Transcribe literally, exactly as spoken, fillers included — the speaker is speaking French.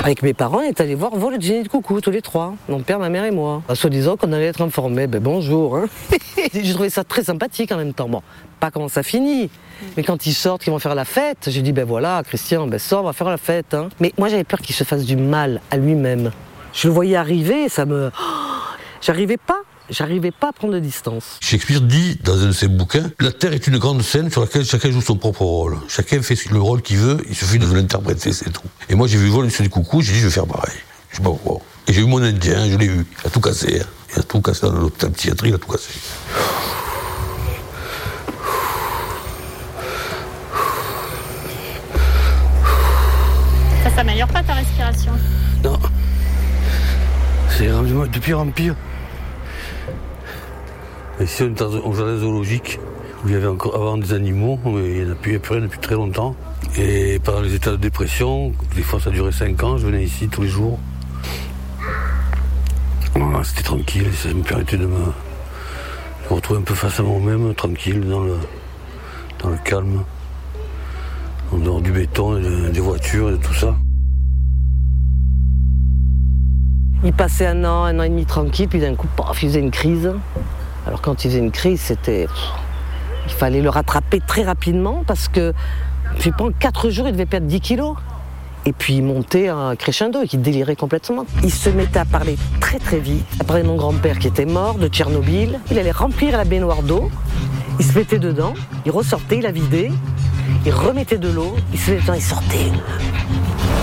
Avec mes parents, on est allés voir Vol et Jenny de Coucou, tous les trois, mon père, ma mère et moi. Soi-disant qu'on allait être informés, ben bonjour. Hein. J'ai trouvé ça très sympathique en même temps. Bon, pas comment ça finit, mais quand ils sortent, qu'ils vont faire la fête, j'ai dit, ben voilà, Christian, ben sors, on va faire la fête. Hein. Mais moi, j'avais peur qu'il se fasse du mal à lui-même. Je le voyais arriver, ça me... Oh, j'arrivais pas. J'arrivais pas à prendre de distance. Shakespeare dit dans un de ses bouquins, la Terre est une grande scène sur laquelle chacun joue son propre rôle. Chacun fait le rôle qu'il veut, il suffit de l'interpréter, c'est tout. Et moi j'ai vu Vol du Coucou, j'ai dit je vais faire pareil. Je sais pas pourquoi. Et j'ai eu mon Indien, je l'ai eu. Il a tout cassé. Hein. Il a tout cassé dans l'hôpital psychiatrie, il a tout cassé. Ça s'améliore pas ta respiration? Non. C'est de pire en pire. Ici, on est dans un jardin zoologique où il y avait encore avant des animaux, mais il n'y en a plus, il n'y a plus rien depuis très longtemps. Et pendant les états de dépression, des fois ça durait cinq ans, je venais ici tous les jours. Voilà, c'était tranquille, ça me permettait de me, de me retrouver un peu face à moi-même, tranquille, dans le, dans le calme, en dehors du béton, et de, des voitures et de tout ça. Il passait un an, un an et demi tranquille, puis d'un coup, paf, il faisait une crise. Alors quand il faisait une crise, c'était... Il fallait le rattraper très rapidement parce que, je pense, quatre jours, il devait perdre dix kilos. Et puis il montait un crescendo, il délirait complètement. Il se mettait à parler très très vite. À parler de mon grand-père qui était mort, de Tchernobyl. Il allait remplir la baignoire d'eau, il se mettait dedans, il ressortait, il la vidait, il remettait de l'eau, il se mettait dedans, il sortait.